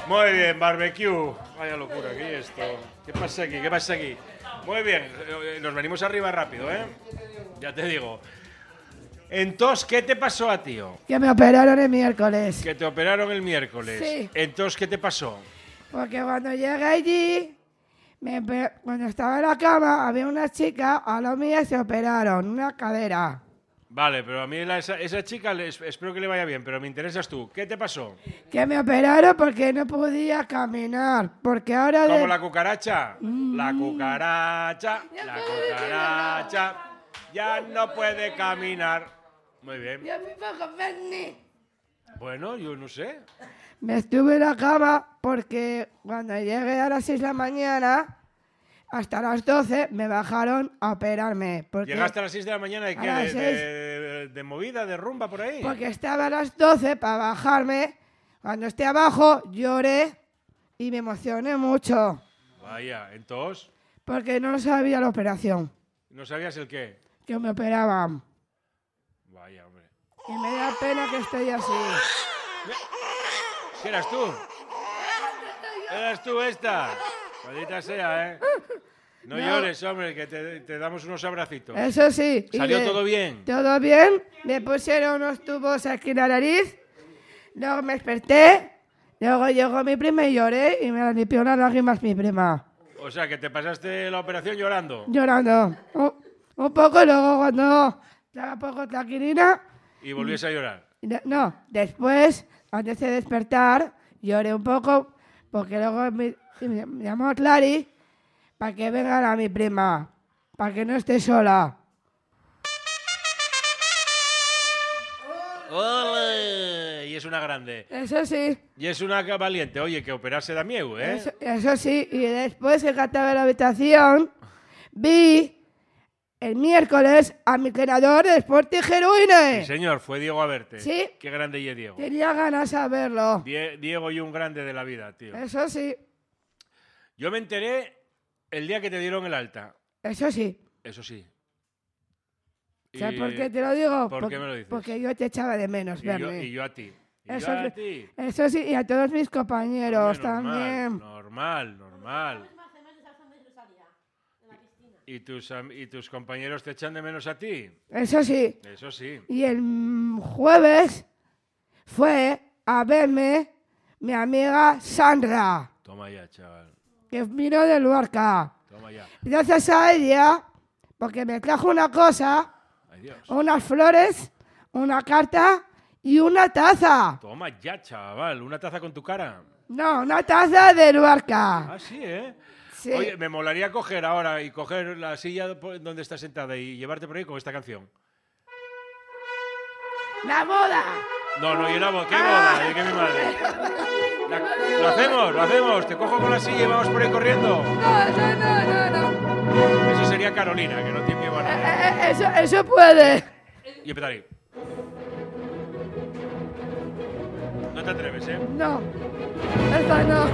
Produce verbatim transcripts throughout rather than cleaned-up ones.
Muy bien, barbecue. Vaya locura, aquí esto. ¿Qué pasa aquí? ¿Qué pasa aquí? Muy bien, nos venimos arriba rápido, ¿eh? Ya te digo. Entonces, ¿qué te pasó a tío? Que me operaron el miércoles. Que te operaron el miércoles. Sí. Entonces, ¿qué te pasó? Porque cuando llegué allí, me, cuando estaba en la cama, había una chica a lo mía y se operaron, una cadera. Vale, pero a mí la, esa, esa chica les, espero que le vaya bien, pero me interesas tú. ¿Qué te pasó? Que me operaron porque no podía caminar. Porque ahora... ¿Como de... la cucaracha? Mm. La cucaracha, la cucaracha, ya no puede caminar. Muy bien. Yo me pongo Bernie. Bueno, yo no sé. Me estuve en la cama porque cuando llegué a las seis de la mañana, hasta las doce, me bajaron a operarme. Porque ¿Llegaste a las seis de la mañana de qué? A ¿De, las de, seis. de, de movida, de rumba por ahí? Porque estaba a las doce para bajarme. Cuando esté abajo, lloré y me emocioné mucho. Vaya, entonces, Porque no sabía la operación, ¿no sabías el qué? que me operaban. Vaya, hombre. Y me da pena que estoy así. ¿Qué eras tú? ¿Eras tú esta? Maldita sea, ¿eh? No, No. llores, hombre, que te, te damos unos abracitos. Eso sí. y ¿Salió de- todo bien? Todo bien. Me pusieron unos tubos aquí en la nariz. Luego me desperté. Luego llegó mi prima y lloré y me limpió las lágrimas mi prima. O sea, que te pasaste la operación llorando. Llorando. Un, un poco, luego cuando estaba poco tranquilina. Y volviese a llorar. de- No, después, antes de despertar, lloré un poco porque luego me, me, me llamó Clary para que venga a mi prima, para que no esté sola. ¡Ole! Y es una grande. Eso sí. Y es una valiente. Oye, que operarse da miedo, ¿eh? Eso, eso sí, y después que estaba en la habitación, vi el miércoles a mi entrenador de Sporting Sí, Heroine. señor, fue Diego a verte. Sí. Qué grande y es Diego. Tenía ganas de verlo. Die- Diego y un grande de la vida, tío. Eso sí, Yo me enteré el día que te dieron el alta. eso sí. Eso sí. ¿Sabes Y- por qué te lo digo? ¿por Por- qué me lo dices? Porque yo te echaba de menos y yo, verme. y yo a ti. Y Eso, yo a sí- ti. eso sí, y a todos mis compañeros Hombre, normal, también. Normal, normal. ¿Y tus, am- ¿Y tus compañeros te echan de menos a ti? Eso sí. Eso sí. Y el mm, jueves fue a verme mi amiga Sandra, Toma ya, chaval. que vino de Luarca. Toma ya. Gracias a ella, porque me trajo una cosa, Ay, Dios. unas flores, una carta y una taza. Toma ya, chaval. Una taza con tu cara. No, una taza de Luarca. Ah, sí, ¿eh? Sí. Oye, me molaría coger ahora y coger la silla po- donde estás sentada y llevarte por ahí con esta canción. ¡La boda! No, no, y la boda. ¿Qué boda? ¿De qué mi madre? La- lo hacemos, lo hacemos. Te cojo con la silla y vamos por ahí corriendo. No, no, no, no, no. Eso sería Carolina, que no tiene miedo a Eh, nada. eh, eso, eso puede. Y empezar ahí. No te atreves, ¿eh? No, eso no.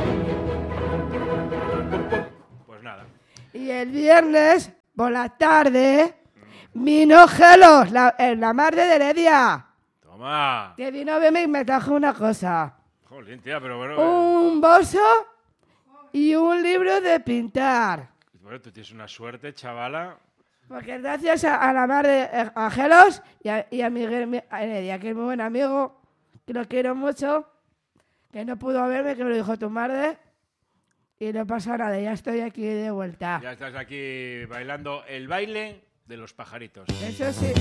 Pum, pum. Pues nada. Y el viernes, por la tarde, vino Gelos, la, eh, la madre de Heredia, Toma. que vino a verme y me trajo una cosa. Jolín, tía, pero bueno. eh, Un bolso y un libro de pintar. Bueno, tú tienes una suerte, chavala. Porque gracias a, a la madre, eh, a Gelos y a, y a Miguel Mi- a Heredia, que es muy buen amigo, que lo quiero mucho, que no pudo verme, que me lo dijo tu madre, y no pasa nada, ya estoy aquí de vuelta. Ya estás aquí bailando el baile de los pajaritos. Eso sí.